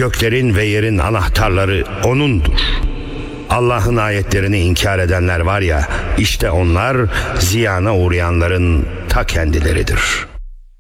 Göklerin ve yerin anahtarları O'nundur. Allah'ın ayetlerini inkar edenler var ya, işte onlar ziyana uğrayanların ta kendileridir.